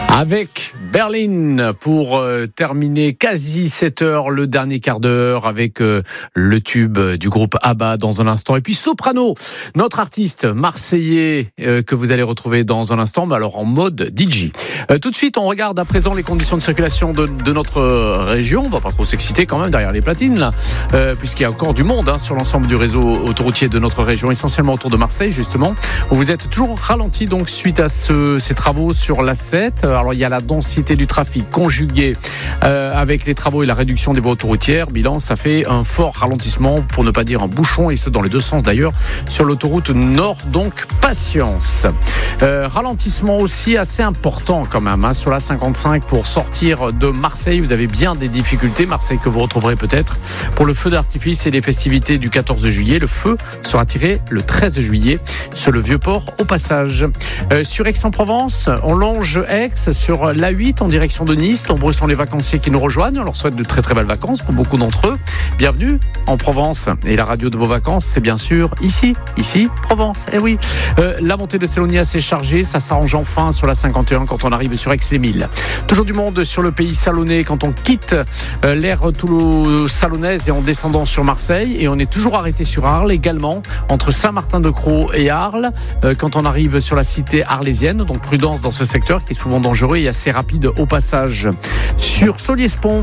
Avec Berlin pour terminer quasi 7 heures, le dernier quart d'heure avec le tube du groupe ABBA dans un instant. Et puis Soprano, notre artiste marseillais que vous allez retrouver dans un instant, mais alors en mode DJ. Tout de suite, on regarde à présent les conditions de circulation de notre région. On va pas trop s'exciter quand même derrière les platines là, puisqu'il y a encore du monde sur l'ensemble du réseau autoroutier de notre région, essentiellement autour de Marseille justement, où vous êtes toujours ralenti donc suite à ces travaux sur l'A7. Alors il y a la densité du trafic conjuguée avec les travaux et la réduction des voies autoroutières. Bilan, ça fait un fort ralentissement, pour ne pas dire un bouchon, et ce dans les deux sens d'ailleurs, sur l'autoroute Nord, donc patience. Ralentissement aussi assez important quand même sur la 55 pour sortir de Marseille. Vous avez bien des difficultés, Marseille que vous retrouverez peut-être pour le feu d'artifice et les festivités du 14 juillet. Le feu sera tiré le 13 juillet sur le Vieux-Port au passage. Sur Aix-en-Provence, on longe Aix sur l'A8 en direction de Nice. Nombreux sont les vacanciers qui nous rejoignent. On leur souhaite de très très belles vacances pour beaucoup d'entre eux. Bienvenue en Provence. Et la radio de vos vacances, c'est bien sûr ici Provence. Eh oui, la montée de Sélonie assez chargée. Ça s'arrange enfin sur la 51 quand on arrive sur Aix-les-Milles. Toujours du monde sur le pays salonnais quand on quitte l'aire Toulouse-Salonnaise et en descendant sur Marseille. Et on est toujours arrêté sur Arles également, entre Saint-Martin-de-Crau et Arles, quand on arrive sur la cité arlésienne. Donc prudence dans ce secteur qui est souvent dangereux et assez rapide au passage. Sur Solliès-Pont,